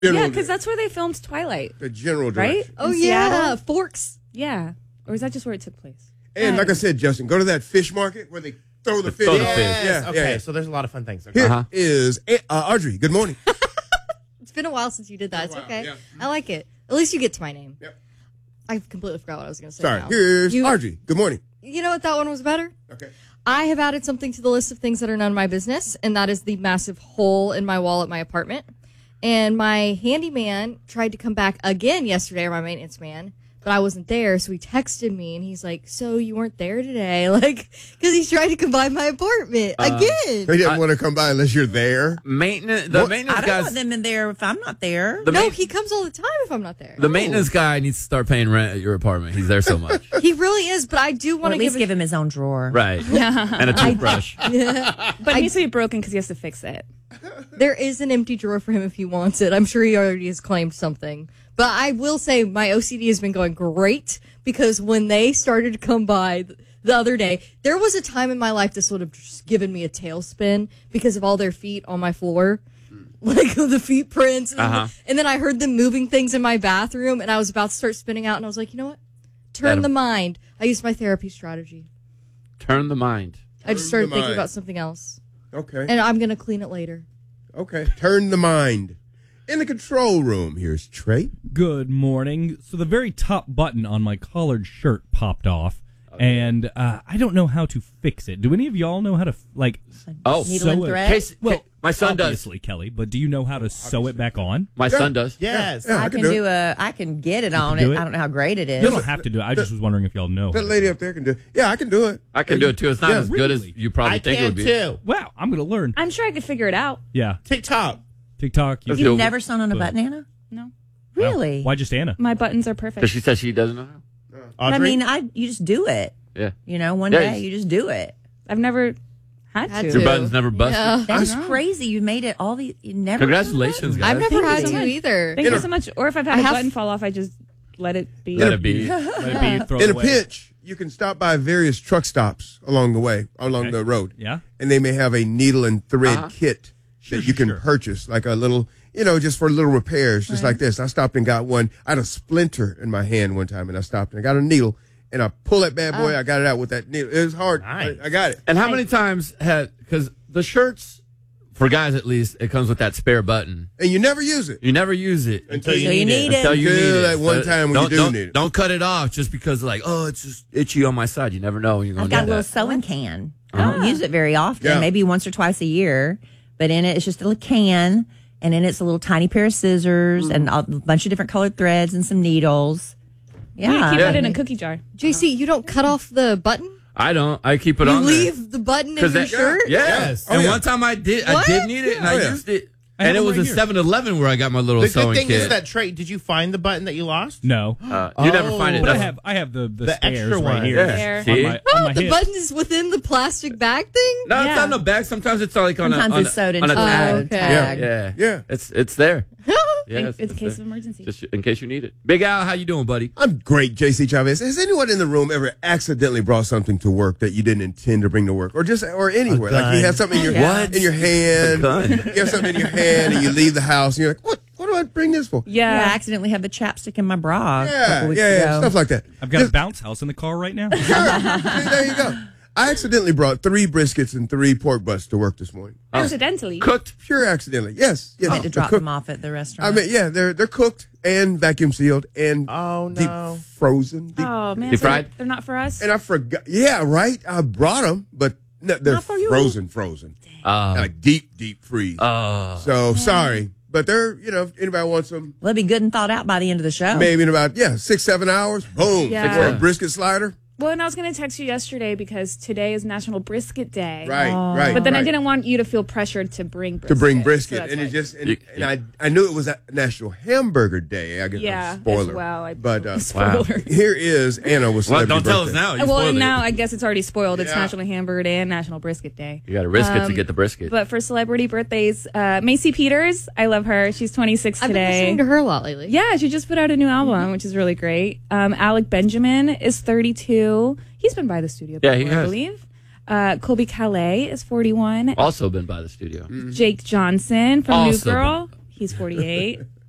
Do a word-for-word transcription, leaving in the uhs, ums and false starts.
Yeah, because that's where they filmed Twilight. The general right? direction. Oh, In yeah. Seattle? Forks. Yeah. Or is that just where it took place? And like I said, Justin, go to that fish market where they throw the fish. throw the in. fish. Yeah, Okay, yeah. so there's a lot of fun things. Here Uh-huh. is uh, Audrey. Good morning. It's been a while since you did that. It's Wow, okay. yeah. I like it. At least you get to my name. Yep. I completely forgot what I was going to say. Sorry. now. Here's You- Audrey. Good morning. You know what? That one was better. Okay. I have added something to the list of things that are none of my business, and that is the massive hole in my wall at my apartment. And my handyman tried to come back again yesterday, or my maintenance man, but I wasn't there, so he texted me, and he's like, so you weren't there today? Like, because he's trying to come by my apartment Uh, again. They didn't want to come by unless you're there. Maintenance. The What? maintenance I don't guys. want them in there if I'm not there. The, No, main- he comes all the time if I'm not there. the maintenance guy needs to start paying rent at your apartment. He's there so much. He really is, but I do Or want at to least give, give him his own drawer. Right. And a toothbrush. But it needs to be broken because he has to fix it. There is an empty drawer for him if he wants it. I'm sure he already has claimed something. But I will say my O C D has been going great because when they started to come by the other day, there was a time in my life this would have just given me a tailspin because of all their feet on my floor. Like the feet prints. And, Uh-huh. and then I heard them moving things in my bathroom and I was about to start spinning out and I was like, you know what? Turn Adam. the mind. I used my therapy strategy. Turn the mind. I just Turn started the thinking mind. about something else. Okay. And I'm going to clean it later. Okay. Turn the mind. In the control room, here's Trey. Good morning. So the very top button on my collared shirt popped off, and uh, I don't know how to fix it. Do any of y'all know how to like Oh, Needle and sew it? thread? Case, Well, my son does. obviously, Kelly, but do you know how to sew it back on? My Yeah. son does. Yes. Yeah, I, I can can do do a. I can get it on do it. it? I don't know how great it is. You don't have to do it. I just was wondering if y'all know. That lady up there can do it. Yeah, I can do it. I can do it too. It's not Yeah, as good as really? you probably I think it can would be. too. Wow, I'm going to learn. I'm sure I could figure it out. Yeah, TikTok. TikTok. Let's YouTube. do You've it. never sewn on a button, Anna? No. Wow. Really? Why just Anna? My buttons are perfect. Because she says she doesn't know how. Audrey? I mean, I you just do it. Yeah. You know, one Yeah, day it's- you just do it. I've never had, Had to. to. Your buttons never busted. Yeah. That's crazy. You made it all the. You never. Congratulations, guys. I've never Thank you had so to much. either. Thank In you a- so much. Or if I've had I a have- button fall off, I just let it be. Let it be. Let it be. Throw it In a away. pinch, you can stop by various truck stops along the way, along Okay. the road. Yeah. And they may have a needle and thread Uh-huh. kit that you can sure. purchase, like a little, you know, just for little repairs, just like this. I stopped and got one. I had a splinter in my hand one time, and I stopped and I got a needle, and I pull that bad boy. I got it out with that needle. It was hard. Nice. I, I got it. And how many times had, because the shirts, for guys at least, it comes with that spare button. And you never use it. You never use it Until you So you need need it. it. until you Until need it. that one So time when don't, you do don't, need it. Don't cut it off just because, like, oh, it's just itchy on my side. You never know when you're going I've to got a do little that. sewing can. I don't use it very often. Yeah. Maybe once or twice a year. But in it, it's just a little can, and in it's a little tiny pair of scissors and a bunch of different colored threads and some needles. You Yeah. keep Yeah. it in a cookie jar. J C, you don't cut off the button? I don't. I keep it You on leave the button in 'Cause your that- shirt? there. Yeah. Yes. And Oh, yeah. one time I did, I What? did need it, and Oh, I yeah. used it. I And it have was one a right here. seven eleven where I got my little The sewing good thing kit. is that Trey, did you find the button that you lost? No, uh, you never find it. but I That's- have I have the the, The spares extra right one. here. Yeah. There. On See? my, on Oh, my the hip. button is within the plastic bag thing? No, it's Yeah. not no bag. Sometimes it's like on Sometimes a on it's sewed a, on into a a tag. okay. tag. Yeah, Yeah. It's it's there. Yeah, In, it's, it's a it's case there. of emergency. Just in case you need it. Big Al, how you doing, buddy? I'm great, J C Chavez. Has anyone in the room ever accidentally brought something to work that you didn't intend to bring to work, or just or anywhere? Like you gun. have something in your What? in your hand, A gun. you have something in your hand, and you leave the house, and you're like, what? What do I bring this for? Yeah, I Yeah. accidentally had the chapstick in my bra a Yeah, couple yeah, weeks yeah, ago. stuff like that. I've got Just- a bounce house in the car right now. Sure. See, there you go. I accidentally brought three briskets and three pork butts to work this morning. Accidentally. Cooked. Pure accidentally. Yes. yes. I had to drop They're them off at the cooked. restaurant. I mean, yeah, they're they're cooked and vacuum sealed and Oh, deep no. frozen. Deep, Oh, man. Deep so fried? They're not for us? And I forgot. Yeah, right. I brought them, but no, they're Not for you. frozen, frozen, Uh, like deep, deep freeze. uh, so sorry, but they're you know if anybody wants them, Well, it'll be good and thought out by the end of the show. maybe in about yeah six seven hours. Boom, Yeah. for a brisket slider. Well, and I was going to text you yesterday because today is National Brisket Day. Right, right. But then I right. didn't want you to feel pressured to bring brisket. to bring So brisket, that's and why- it just and, You- and I I knew it was a National Hamburger Day. I guess Yeah, a spoiler, as well. I, but uh, spoiler. here is Anna with well, celebrity don't tell us birthday. now. You Well, spoiled now it. I guess it's already spoiled. It's Yeah. National Hamburger Day and National Brisket Day. You got to risk it to Um, get the brisket. But for celebrity birthdays, uh, Macy Peters, I love her. She's twenty-six I've been today. listening to her a lot lately. Yeah, she just put out a new album, which is really great. Um, Alec Benjamin is thirty-two. He's been by the studio Yeah, before, he I has. believe. Uh, Colby Calais is forty-one. Also been by the studio. Jake Johnson from Also New Girl, he's forty-eight.